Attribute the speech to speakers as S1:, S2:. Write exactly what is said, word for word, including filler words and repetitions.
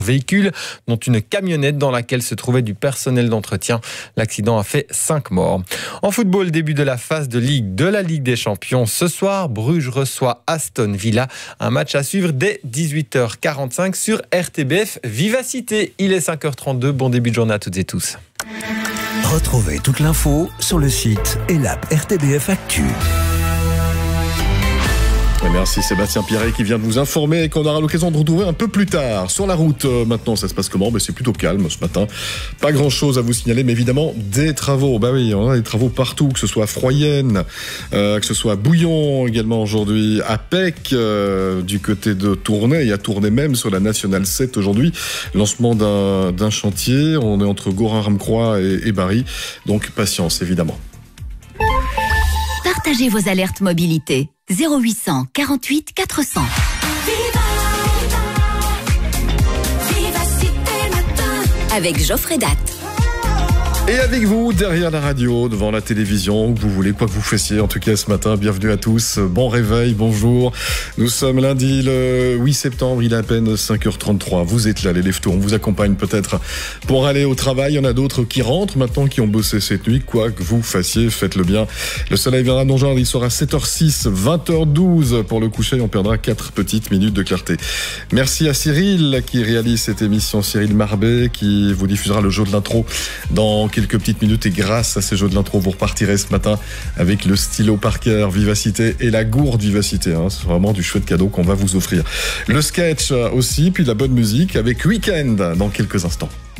S1: véhicule, dont une camionnette dans laquelle se trouvait du personnel d'entretien. L'accident a fait cinq morts. En football, début de la phase de Ligue de la Ligue des Champions. Ce soir, Bruges reçoit Aston Villa. Un match à suivre dès dix-huit heures quarante-cinq sur R T B F Vivacité. Il est cinq heures trente-deux. Bon début de journée à toutes et tous.
S2: Retrouvez toute l'info sur le site et l'app R T B F Actu.
S3: Merci Sébastien Pierret qui vient de vous informer et qu'on aura l'occasion de retrouver un peu plus tard. Sur la route, euh, maintenant, ça se passe comment ? Ben, c'est plutôt calme ce matin. Pas grand-chose à vous signaler, mais évidemment, des travaux. Bah oui, on a des travaux partout, que ce soit à Froyenne, euh, que ce soit à Bouillon également aujourd'hui, à Pec, euh, du côté de Tournai, et à Tournai même sur la Nationale sept aujourd'hui. Lancement d'un, d'un chantier. On est entre Gorin-Ramcroix et, et Bari. Donc, patience, évidemment.
S4: Partagez vos alertes mobilité. zéro huit cent quarante-huit quatre cents. Avec Geoffrey Datt.
S3: Et avec vous, derrière la radio, devant la télévision, vous voulez, quoi que vous fassiez, en tout cas ce matin, bienvenue à tous, bon réveil, bonjour. Nous sommes lundi le huit septembre, il est à peine cinq heures trente-trois. Vous êtes là, les lève-tôt, on vous accompagne peut-être pour aller au travail. Il y en a d'autres qui rentrent maintenant, qui ont bossé cette nuit. Quoi que vous fassiez, faites-le bien. Le soleil viendra nous rejoindre, il sera sept heures six, vingt heures douze pour le coucher. On perdra quatre petites minutes de clarté. Merci à Cyril qui réalise cette émission, Cyril Marbet, qui vous diffusera le jeu de l'intro dans quelques petites minutes, et grâce à ces jeux de l'intro, vous repartirez ce matin avec le stylo Parker Vivacité et la gourde Vivacité. Hein. C'est vraiment du chouette cadeau qu'on va vous offrir. Le sketch aussi, puis la bonne musique avec Weekend dans quelques instants.